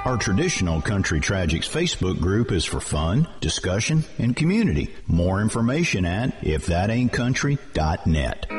Our traditional Country Tragics Facebook group is for fun, discussion, and community. More information at ifthataintcountry.net.